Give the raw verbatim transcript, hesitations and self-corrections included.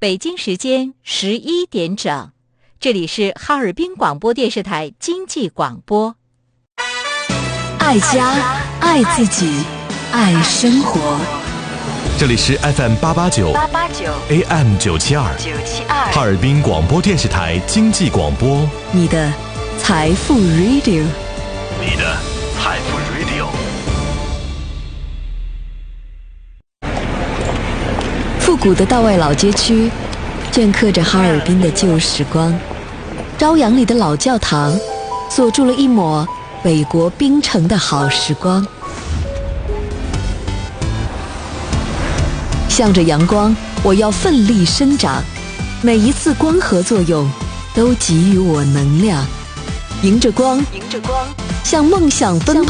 北京时间十一点整，这里是哈尔滨广播电视台经济广播。 爱家，爱自己，爱生活。 这里是 F M 八八九 A M 九七二哈尔滨广播电视台经济广播， 你的财富 Radio， 你的财富 Radio。 复古的道外老街区镌刻着哈尔滨的旧时光，朝阳里的老教堂锁住了一抹北国冰城的好时光。向着阳光，我要奋力生长，每一次光合作用都给予我能量，迎着光，迎着光，向梦想奔跑。